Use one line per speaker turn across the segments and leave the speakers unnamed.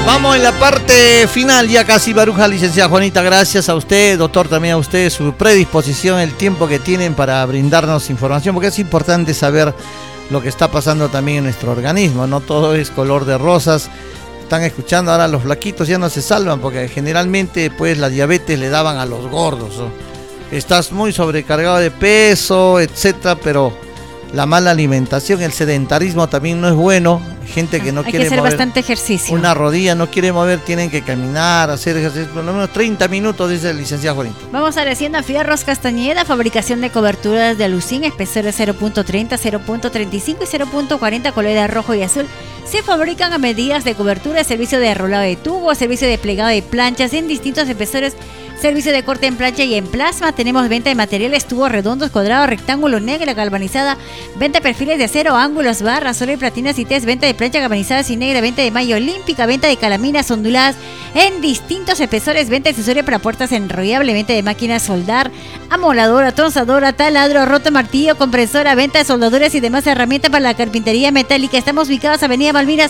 Vamos en la parte final, ya casi, Baruja. Licenciada Juanita, gracias a usted, doctor, también a usted, su predisposición, el tiempo que tienen para brindarnos información, porque es importante saber lo que está pasando también en nuestro organismo. No todo es color de rosas. Están escuchando ahora, los flaquitos ya no se salvan, porque generalmente pues la diabetes le daban a los gordos, ¿no? Estás muy sobrecargado de peso, etcétera, pero la mala alimentación, el sedentarismo también no es bueno. Gente que no quiere mover. Hay que hacer
bastante ejercicio.
Una rodilla no quiere mover, tienen que caminar, hacer ejercicio por lo menos 30 minutos, dice el licenciado Juanito.
Vamos agradeciendo a Fierros Castañeda, fabricación de coberturas de alucín, espesor 0.30, 0.35 y 0.40, color rojo y azul. Se fabrican a medidas de cobertura, servicio de rolado de tubo, servicio de plegado de planchas en distintos espesores, servicio de corte en plancha y en plasma. Tenemos venta de materiales, tubos redondos, cuadrados, rectángulo, negra, galvanizada, venta de perfiles de acero, ángulos, barras, oro y platinas y test, venta de plancha galvanizada y negra, venta de malla olímpica, venta de calaminas onduladas en distintos espesores, venta de accesorio para puertas enrollable, venta de máquinas soldar, amoladora, tronzadora, taladro, roto, martillo, compresora, venta de soldaduras y demás herramientas para la carpintería metálica. Estamos ubicados Avenida Malvinas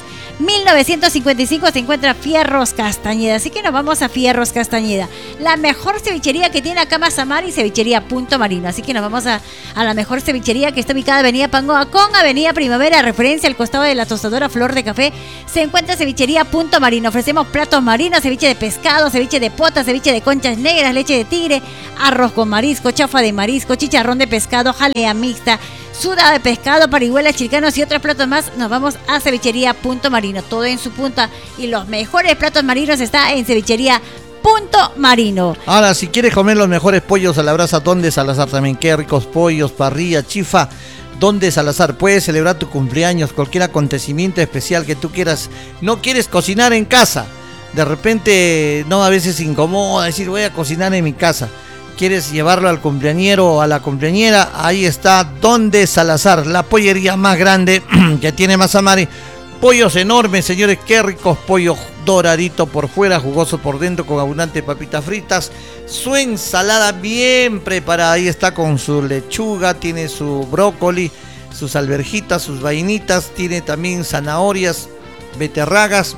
1955, se encuentra Fierros Castañeda, así que nos vamos a Fierros Castañeda, la mejor cevichería que tiene acá Mazamari, cevichería Punto Marino. Así que nos vamos a la mejor cevichería, que está ubicada Avenida Pangoa con Avenida Primavera, referencia al costado de la tostadora Flor de Café. Se encuentra cevichería Punto Marino. Ofrecemos platos marinos, ceviche de pescado, ceviche de pota, ceviche de conchas negras, leche de tigre, arroz con marisco, chafa de marisco, chicharrón de pescado, jalea mixta, sudado de pescado, parihuelas, chilcanos y otros platos más. Nos vamos a cevichería Punto Marino, todo en su punta, y los mejores platos marinos está en cevichería Punto Marino.
Ahora, si quieres comer los mejores pollos a la brasa, ¿dónde Salazar? También qué ricos pollos, parrilla, chifa. ¿Dónde Salazar? Puedes celebrar tu cumpleaños, cualquier acontecimiento especial que tú quieras. No quieres cocinar en casa, de repente no, a veces incomoda decir voy a cocinar en mi casa. Quieres llevarlo al cumpleañero o a la cumpleañera, ahí está Donde Salazar, la pollería más grande que tiene Mazamari. Pollos enormes, señores, qué ricos pollos, doradito por fuera, jugoso por dentro, con abundantes papitas fritas. Su ensalada bien preparada, ahí está con su lechuga, tiene su brócoli, sus alverjitas, sus vainitas, tiene también zanahorias, beterragas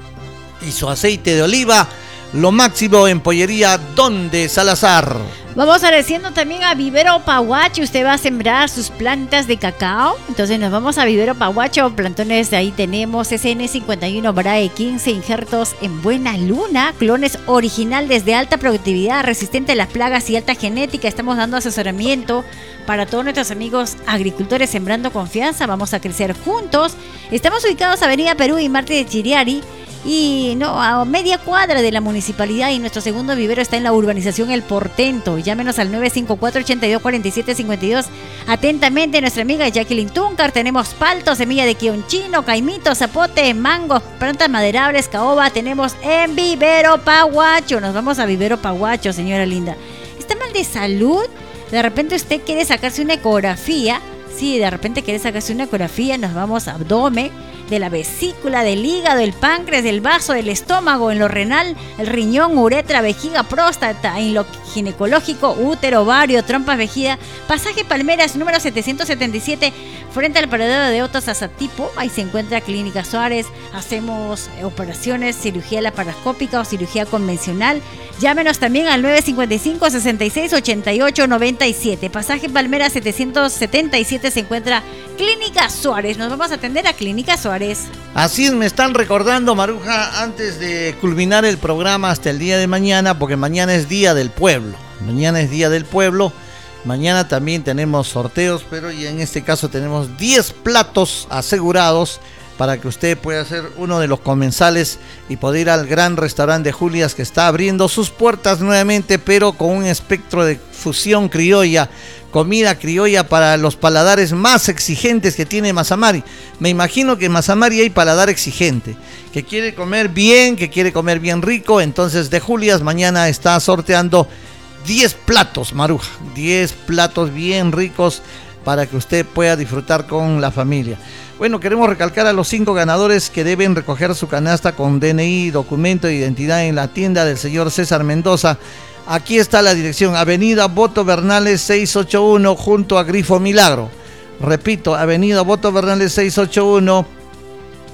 y su aceite de oliva. Lo máximo en pollería Donde Salazar.
Vamos agradeciendo también a Vivero Pahuacho. Usted va a sembrar sus plantas de cacao, entonces nos vamos a Vivero Pahuacho. Plantones, ahí tenemos SN51 Brae 15, injertos en buena luna, clones original desde alta productividad, resistente a las plagas y alta genética. Estamos dando asesoramiento para todos nuestros amigos agricultores, sembrando confianza. Vamos a crecer juntos. Estamos ubicados Avenida Perú y Marte de Chiriari, y no, a media cuadra de la municipalidad, y nuestro segundo vivero está en la urbanización El Portento. Llámenos al 954-824752. Atentamente, nuestra amiga Jacqueline Tuncar. Tenemos palto, semilla de quionchino, caimito, zapote, mangos, plantas maderables, caoba. Tenemos en Vivero Pahuacho. Nos vamos a Vivero Pahuacho, señora linda. ¿Está mal de salud? De repente usted quiere sacarse una ecografía. Sí, de repente quiere sacarse una ecografía. Nos vamos a abdomen, de la vesícula, del hígado, el páncreas, del vaso, del estómago, en lo renal, el riñón, uretra, vejiga, próstata, en lo ginecológico, útero, ovario, trompas, vejiga. Pasaje Palmeras, número 777, frente al paradero de Otos Azatipo. Ahí se encuentra Clínica Suárez. Hacemos operaciones, cirugía laparoscópica o cirugía convencional. Llámenos también al 955-6688-97. Pasaje Palmeras 777 se encuentra Clínica Suárez. Nos vamos a atender a Clínica Suárez.
Así me están recordando, Maruja, antes de culminar el programa hasta el día de mañana, porque mañana es Día del Pueblo. Mañana es Día del Pueblo. Mañana también tenemos sorteos, pero y en este caso tenemos 10 platos asegurados para que usted pueda ser uno de los comensales y poder ir al gran restaurante de Julias, que está abriendo sus puertas nuevamente, pero con un espectro de fusión criolla, comida criolla para los paladares más exigentes que tiene Mazamari. Me imagino que en Mazamari hay paladar exigente, que quiere comer bien rico. Entonces de Julias mañana está sorteando 10 platos, Maruja, 10 platos bien ricos para que usted pueda disfrutar con la familia. Bueno, queremos recalcar a los 5 ganadores que deben recoger su canasta con DNI, documento de identidad en la tienda del señor César Mendoza. Aquí está la dirección: Avenida Boto Bernales 681, junto a Grifo Milagro. Repito, Avenida Boto Bernales 681,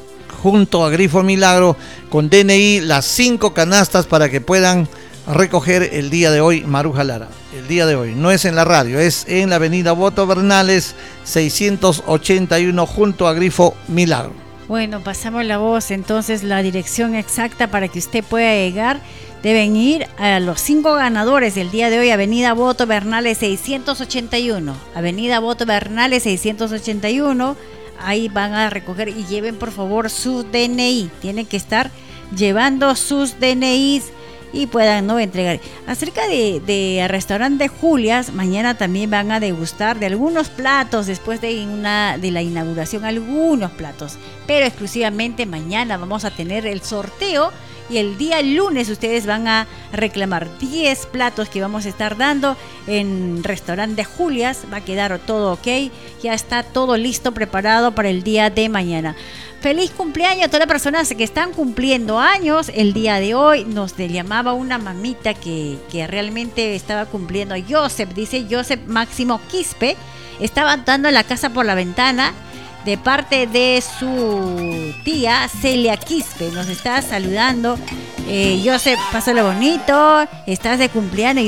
junto a Grifo Milagro con DNI, las 5 canastas para que puedan recoger el día de hoy, Maruja Lara. El día de hoy no es en la radio, es en la avenida Boto Bernales 681 junto a Grifo Milagro.
Bueno, pasamos la voz, entonces la dirección exacta para que usted pueda llegar. Deben ir a los 5 ganadores del día de hoy, avenida Boto Bernales 681. Avenida Boto Bernales 681. Ahí van a recoger y lleven por favor su DNI. Tienen que estar llevando sus DNIs y puedan entregar. Acerca de restaurante Julias, mañana también van a degustar de algunos platos después de la inauguración, algunos platos. Pero exclusivamente mañana vamos a tener el sorteo. Y el día lunes ustedes van a reclamar 10 platos que vamos a estar dando en Restaurante Julias. Va a quedar todo ok. Ya está todo listo, preparado para el día de mañana. Feliz cumpleaños a todas las personas que están cumpliendo años el día de hoy. Nos llamaba una mamita que realmente estaba cumpliendo. Dice Joseph Máximo Quispe. Estaba dando la casa por la ventana. De parte de su tía Celia Quispe, nos está saludando. Joseph, pásalo bonito, estás de cumpleaños.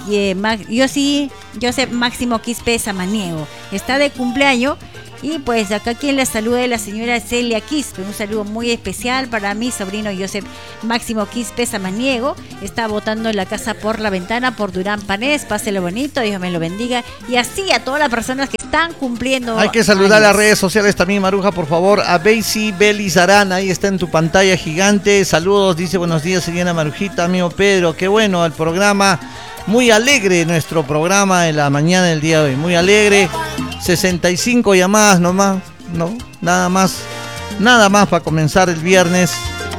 Joseph Máximo Quispe Samaniego está de cumpleaños. Y pues acá quien le saluda es la señora Celia Quispe. Un saludo muy especial para mi sobrino Joseph Máximo Quispe Samaniego. Está botando la casa por la ventana por Durán Panés. Páselo bonito, Dios me lo bendiga. Y así a todas las personas que están cumpliendo.
Hay que saludar a las redes sociales también, Maruja, por favor. A Beisy Belizarán, ahí está en tu pantalla gigante. Saludos, dice buenos días, señora Marujita, amigo Pedro. Qué bueno el programa. Muy alegre nuestro programa en la mañana del día de hoy. Muy alegre. 65 llamadas nomás, ¿no? Nada más para comenzar el viernes.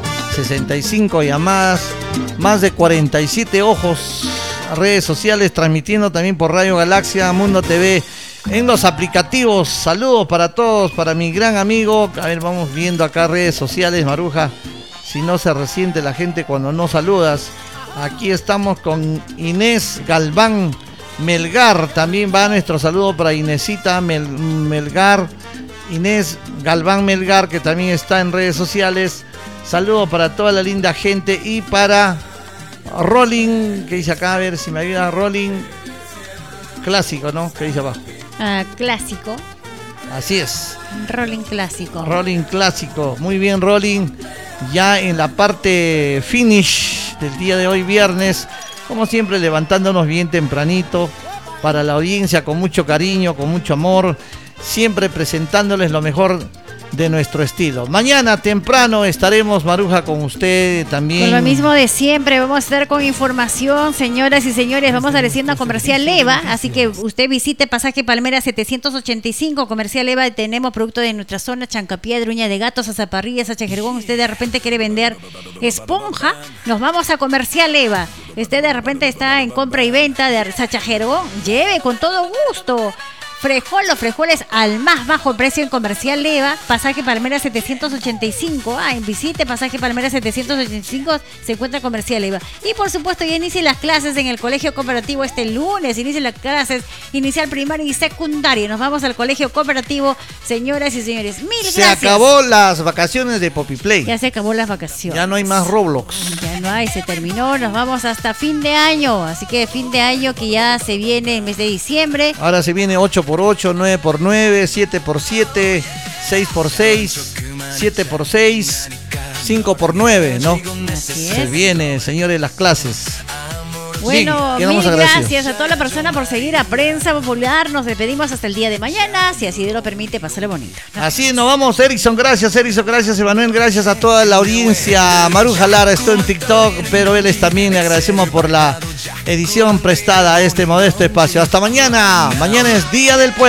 65 llamadas, más de 47 ojos, redes sociales transmitiendo también por Radio Galaxia, Mundo TV, en los aplicativos. Saludos para todos, para mi gran amigo. A ver, vamos viendo acá redes sociales, Maruja, si no se resiente la gente cuando no saludas. Aquí estamos con Inés Galván Melgar, también va nuestro saludo para Inesita Melgar, Inés Galván Melgar, que también está en redes sociales. Saludo para toda la linda gente y para Rolling, que dice acá, a ver si me ayuda, Rolling Clásico, ¿no? ¿Qué dice abajo?
Clásico.
Así es.
Rolling Clásico.
Rolling Clásico, muy bien Rolling, ya en la parte finish del día de hoy viernes. Como siempre, levantándonos bien tempranito para la audiencia, con mucho cariño, con mucho amor, siempre presentándoles lo mejor de nuestro estilo. Mañana temprano estaremos, Maruja, con usted también.
Con lo mismo de siempre, vamos a estar con información, señoras y señores. Vamos a decir una comercial Eva, así que usted visite Pasaje Palmera 785, comercial Eva. Tenemos producto de nuestra zona, chancapiedra, uña de gato, zaparrillas, sachajergón. Usted de repente quiere vender esponja, nos vamos a comercial Eva. Usted de repente está en compra y venta de sachajergón, lleve con todo gusto. Los frijoles al más bajo precio en comercial Leva, Pasaje Palmera 785. En visite Pasaje Palmera 785, se encuentra comercial Leva. Y por supuesto ya inician las clases en el colegio cooperativo este lunes. Inician las clases inicial, primaria y secundaria. Nos vamos al colegio cooperativo, señoras y señores. Mil gracias.
Se acabó las vacaciones de Poppy Play.
Ya se acabó las vacaciones.
Ya no hay más Roblox.
Ya no hay, se terminó. Nos vamos hasta fin de año. Así que fin de año que ya se viene el mes de diciembre.
Ahora se viene 8x8, 9x9, 7x7, 6x6, 7x6, 5x9, ¿no?
Así es.
Se viene, señores, las clases.
Bueno,
sí,
mil gracias a toda la persona por seguir a Prensa Popular. Nos despedimos hasta el día de mañana, si así lo permite, pasarle bonito.
Así nos vamos, Erickson, gracias, Emanuel, gracias a toda la audiencia. Maruja Lara estoy en TikTok, pero él también le agradecemos por la edición prestada a este modesto espacio. Hasta mañana, mañana es Día del Pueblo.